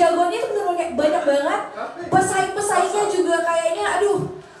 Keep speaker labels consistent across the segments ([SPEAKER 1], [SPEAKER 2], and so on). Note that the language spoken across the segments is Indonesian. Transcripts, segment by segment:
[SPEAKER 1] jagoan-jagoannya tuh bener-bener kayak banyak banget. Pesaing-pesaingnya juga kayaknya aduh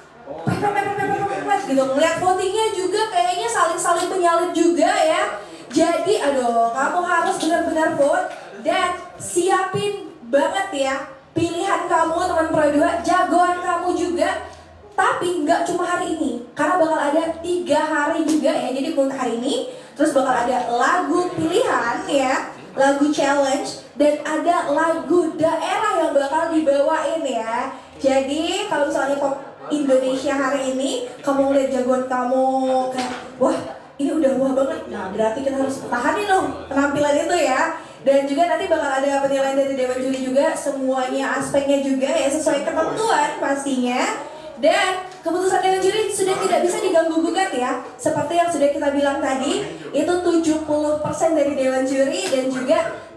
[SPEAKER 1] gitu. Ngeliat votingnya juga kayaknya saling-saling menyalip juga ya. Jadi aduh, kamu harus benar-benar vote dan siapin banget ya pilihan kamu teman Pro 2, jagoan kamu juga. Tapi nggak cuma hari ini, karena bakal ada 3 hari juga ya. Jadi untuk hari ini, terus bakal ada lagu pilihan ya, lagu challenge, dan ada lagu daerah yang bakal dibawain ya. Jadi kalau misalnya pop Indonesia hari ini, kamu ngeliat jagoan kamu kayak wah ini udah wah banget, nah berarti kita harus tahanin loh penampilan itu ya. Dan juga nanti bakal ada penilaian dari Dewan Juri juga, semuanya aspeknya juga ya sesuai ketentuan pastinya. Dan keputusan Dewan Juri sudah tidak bisa diganggu-gugat ya. Seperti yang sudah kita bilang tadi, itu 70% dari Dewan Juri dan juga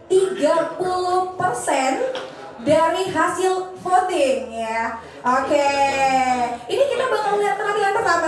[SPEAKER 1] 30% dari hasil voting ya. Oke, ini kita bakal lihat penampilan pertama.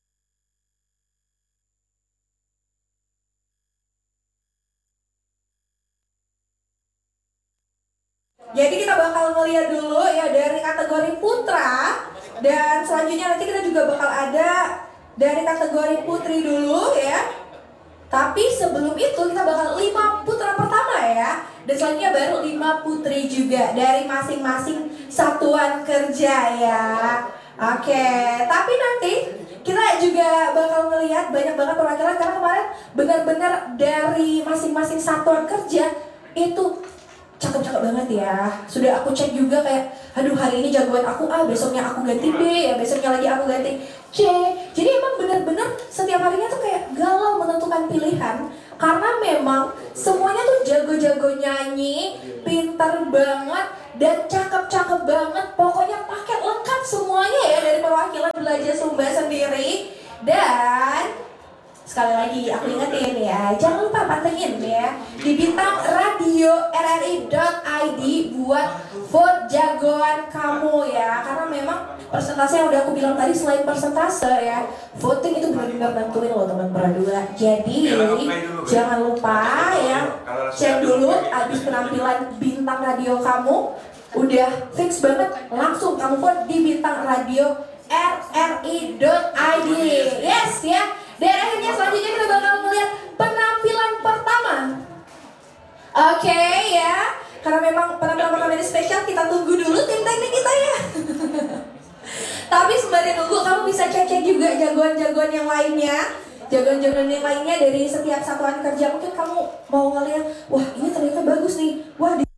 [SPEAKER 1] Jadi kita bakal ngeliat dulu ya dari kategori putra. Dan selanjutnya nanti kita juga bakal ada dari kategori putri dulu ya. Tapi sebelum itu kita bakal 5 putra pertama ya. Dan selanjutnya baru 5 putri juga dari masing-masing satuan kerja ya. Oke, tapi nanti kita juga bakal ngelihat banyak banget perwakilan. Karena kemarin benar-benar dari masing-masing satuan kerja itu cakep-cakep banget ya. Sudah aku cek juga kayak aduh hari ini jagoan aku A, besoknya aku ganti B ya, besoknya lagi aku ganti C. Jadi emang bener-bener setiap harinya tuh kayak galau menentukan pilihan. Karena memang semuanya tuh jago-jago nyanyi, pintar banget, dan cakep-cakep banget. Pokoknya paket lengkap semuanya ya dari perwakilan Belajar Sumba sendiri. Dan sekali lagi aku ingetin ya, jangan lupa pantengin ya di Bintang Radio RRI.id buat vote jagoan kamu ya. Karena memang persentase yang udah aku bilang tadi, selain persentase ya, voting itu benar-benar bantuin loh teman Pro 2. Jadi jangan lupa ya, cek dulu abis penampilan Bintang Radio kamu udah fix banget, langsung kamu vote di Bintang Radio RRI.id. Yes ya. Dan akhirnya selanjutnya kita bakal melihat penampilan pertama. Oke ya, karena memang penampilan pertama ini spesial, kita tunggu dulu tim teknik kita ya. Tapi sembari nunggu, kamu bisa cek-cek juga jagoan-jagoan yang lainnya. Jagoan-jagoan yang lainnya dari setiap satuan kerja. Mungkin kamu mau ngeliat, wah ini ternyata bagus nih. Wah